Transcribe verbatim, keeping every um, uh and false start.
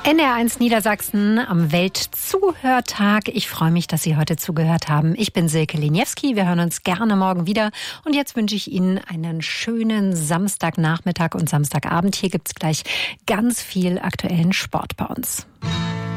N R eins Niedersachsen am Weltzuhörtag. Ich freue mich, dass Sie heute zugehört haben. Ich bin Silke Liniewski. Wir hören uns gerne morgen wieder. Und jetzt wünsche ich Ihnen einen schönen Samstagnachmittag und Samstagabend. Hier gibt's gleich ganz viel aktuellen Sport bei uns.